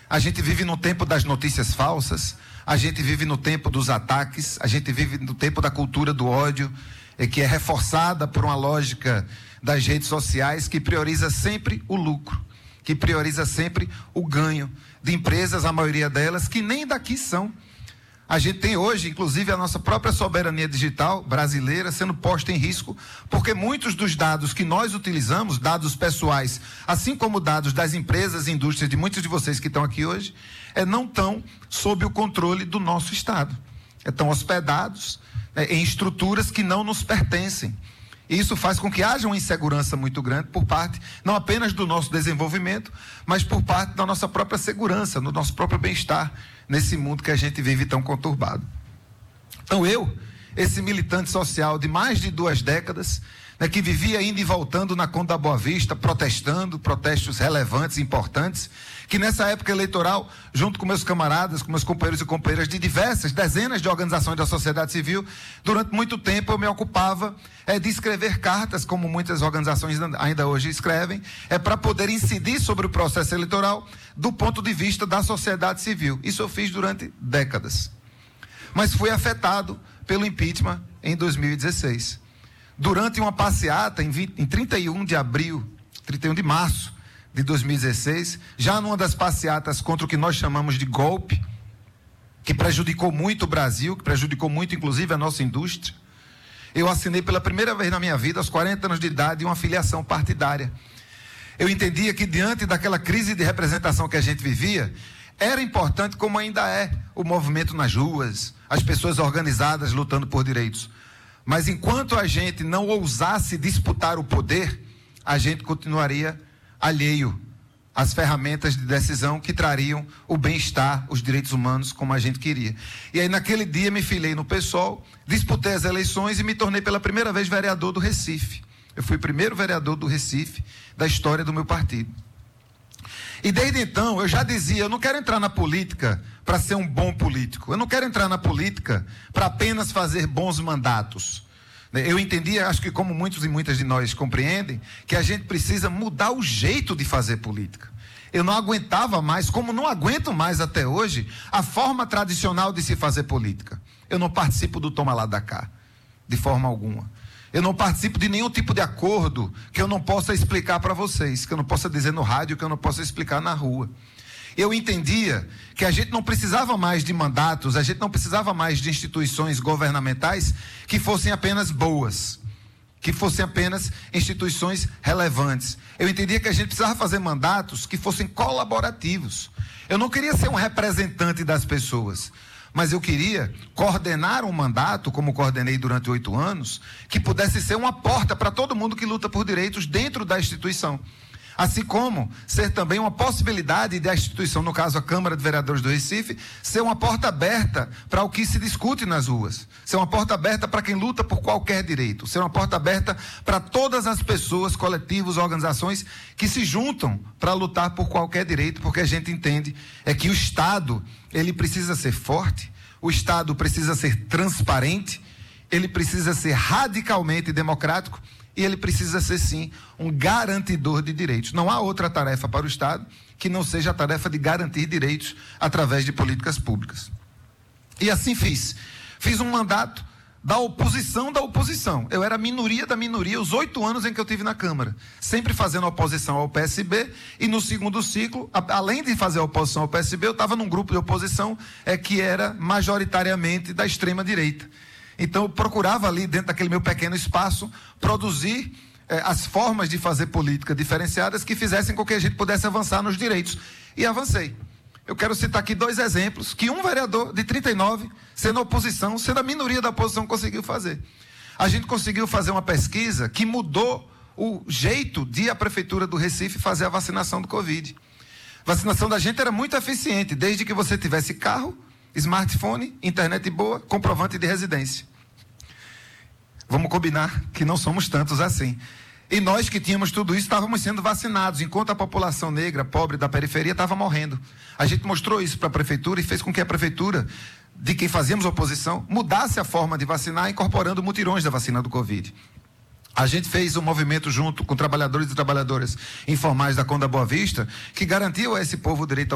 A gente vive no tempo das notícias falsas, a gente vive no tempo dos ataques, a gente vive no tempo da cultura do ódio, que é reforçada por uma lógica das redes sociais que prioriza sempre o lucro, que prioriza sempre o ganho de empresas, a maioria delas, que nem daqui são. A gente tem hoje, inclusive, a nossa própria soberania digital brasileira sendo posta em risco, porque muitos dos dados que nós utilizamos, dados pessoais, assim como dados das empresas e indústrias de muitos de vocês que estão aqui hoje, não estão sob o controle do nosso Estado. Estão hospedados em estruturas que não nos pertencem. E isso faz com que haja uma insegurança muito grande por parte, não apenas do nosso desenvolvimento, mas por parte da nossa própria segurança, do nosso próprio bem-estar, nesse mundo que a gente vive tão conturbado. Então esse militante social de mais de 2 décadas, que vivia indo e voltando na Conta da Boa Vista, protestando, protestos relevantes, importantes, que nessa época eleitoral, junto com meus camaradas, com meus companheiros e companheiras de diversas, dezenas de organizações da sociedade civil, durante muito tempo eu me ocupava de escrever cartas, como muitas organizações ainda hoje escrevem, para poder incidir sobre o processo eleitoral do ponto de vista da sociedade civil. Isso eu fiz durante décadas. Mas fui afetado pelo impeachment em 2016. Durante uma passeata em 31 de março de 2016, já numa das passeatas contra o que nós chamamos de golpe, que prejudicou muito o Brasil, que prejudicou muito inclusive a nossa indústria, eu assinei pela primeira vez na minha vida, aos 40 anos de idade, uma filiação partidária. Eu entendia que diante daquela crise de representação que a gente vivia, era importante, como ainda é, o movimento nas ruas, as pessoas organizadas lutando por direitos. Mas enquanto a gente não ousasse disputar o poder, a gente continuaria alheio às ferramentas de decisão que trariam o bem-estar, os direitos humanos, como a gente queria. E aí naquele dia me filiei no PSOL, disputei as eleições e me tornei pela primeira vez vereador do Recife. Eu fui o primeiro vereador do Recife da história do meu partido. E desde então eu já dizia, eu não quero entrar na política para ser um bom político. Eu não quero entrar na política para apenas fazer bons mandatos. Eu entendia, acho que como muitos e muitas de nós compreendem, que a gente precisa mudar o jeito de fazer política. Eu não aguentava mais, como não aguento mais até hoje, a forma tradicional de se fazer política. Eu não participo do toma lá da cá, de forma alguma. Eu não participo de nenhum tipo de acordo que eu não possa explicar para vocês, que eu não possa dizer no rádio, que eu não possa explicar na rua. Eu entendia que a gente não precisava mais de mandatos, a gente não precisava mais de instituições governamentais que fossem apenas boas, que fossem apenas instituições relevantes. Eu entendia que a gente precisava fazer mandatos que fossem colaborativos. Eu não queria ser um representante das pessoas, mas eu queria coordenar um mandato, como coordenei durante 8 anos, que pudesse ser uma porta para todo mundo que luta por direitos dentro da instituição. Assim como ser também uma possibilidade da instituição, no caso a Câmara de Vereadores do Recife, ser uma porta aberta para o que se discute nas ruas, ser uma porta aberta para quem luta por qualquer direito, ser uma porta aberta para todas as pessoas, coletivos, organizações que se juntam para lutar por qualquer direito, porque a gente entende que o Estado, ele precisa ser forte, o Estado precisa ser transparente, ele precisa ser radicalmente democrático, e ele precisa ser, sim, um garantidor de direitos. Não há outra tarefa para o Estado que não seja a tarefa de garantir direitos através de políticas públicas. E assim fiz. Fiz um mandato da oposição da oposição. Eu era a minoria da minoria os 8 anos em que eu estive na Câmara, sempre fazendo oposição ao PSB, e no segundo ciclo, além de fazer oposição ao PSB, eu estava num grupo de oposição que era majoritariamente da extrema-direita. Então eu procurava ali, dentro daquele meu pequeno espaço, produzir as formas de fazer política diferenciadas que fizessem com que a gente pudesse avançar nos direitos. E avancei. Eu quero citar aqui 2 exemplos que um vereador de 39, sendo oposição, sendo a minoria da oposição, conseguiu fazer. A gente conseguiu fazer uma pesquisa que mudou o jeito de a Prefeitura do Recife fazer a vacinação do Covid. A vacinação da gente era muito eficiente, desde que você tivesse carro, smartphone, internet boa, comprovante de residência. Vamos combinar que não somos tantos assim. E nós que tínhamos tudo isso estávamos sendo vacinados, enquanto a população negra, pobre da periferia, estava morrendo. A gente mostrou isso para a Prefeitura e fez com que a Prefeitura, de quem fazíamos oposição, mudasse a forma de vacinar, incorporando mutirões da vacina do Covid. A gente fez um movimento junto com trabalhadores e trabalhadoras informais da Conta da Boa Vista, que garantiu a esse povo o direito ao